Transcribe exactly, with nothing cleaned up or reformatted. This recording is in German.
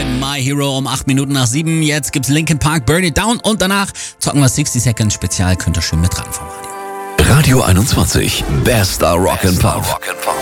Marvin, My Hero um acht Minuten nach sieben. Jetzt gibt's Linkin Park, Burn It Down und danach zocken wir sixty Seconds Spezial. Könnt ihr schön mit ran vom Radio. Radio einundzwanzig, Bester Rock and Pop.